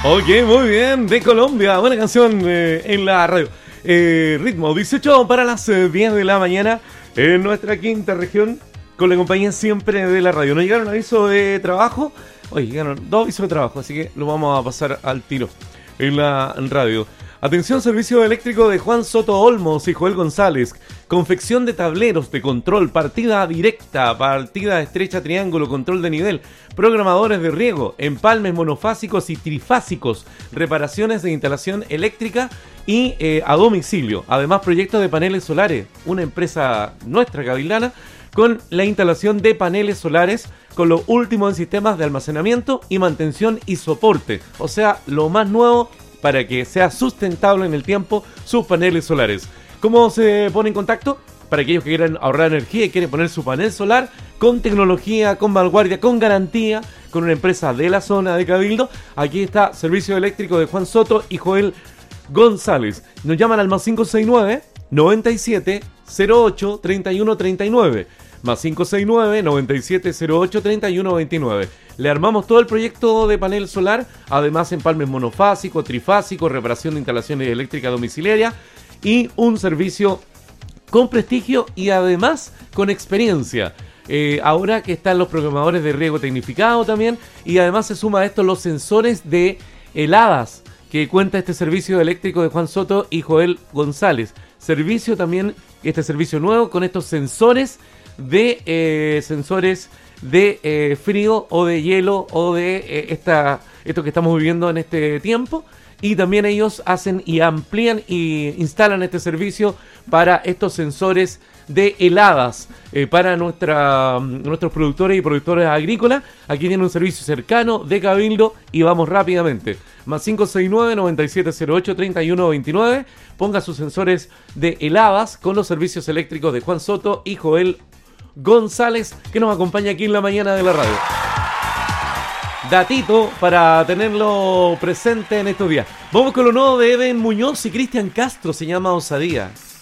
Ok, muy bien, de Colombia, buena canción en la radio. Ritmo 18 para las 10 de la mañana en nuestra quinta región, con la compañía siempre de la radio. Nos llegaron avisos de trabajo, oye, llegaron 2 avisos de trabajo, así que lo vamos a pasar al tiro en la radio. Atención, servicio eléctrico de Juan Soto Olmos y Joel González. Confección de tableros de control, partida directa, partida estrecha, triángulo, control de nivel, programadores de riego, empalmes monofásicos y trifásicos, reparaciones de instalación eléctrica y a domicilio. Además, proyectos de paneles solares. Una empresa nuestra, cabildana, con la instalación de paneles solares con lo último en sistemas de almacenamiento y mantención y soporte. O sea, lo más nuevo para que sea sustentable en el tiempo sus paneles solares. ¿Cómo se pone en contacto? Para aquellos que quieran ahorrar energía y quieren poner su panel solar con tecnología, con vanguardia, con garantía, con una empresa de la zona de Cabildo. Aquí está Servicio Eléctrico de Juan Soto y Joel González. Nos llaman al más 569 97 08 31 39. Más 569 97 08 31 29. Le armamos todo el proyecto de panel solar, además empalmes monofásico, trifásico, reparación de instalaciones eléctricas domiciliarias y un servicio con prestigio y además con experiencia. Ahora que están los programadores de riego tecnificado también, y además se suma a esto los sensores de heladas que cuenta este servicio eléctrico de Juan Soto y Joel González. Servicio también, este servicio nuevo con estos sensores de frío o de hielo o de esto que estamos viviendo en este tiempo. Y también ellos hacen y amplían y instalan este servicio para estos sensores de heladas para nuestros productores y productores agrícolas. Aquí tienen un servicio cercano de Cabildo y vamos rápidamente. Más 569 9708 3129. Ponga sus sensores de heladas con los servicios eléctricos de Juan Soto y Joel González, que nos acompaña aquí en la mañana de la radio. Datito para tenerlo presente en estos días. Vamos con lo nuevo de Eden Muñoz y Cristian Castro, se llama Osadía.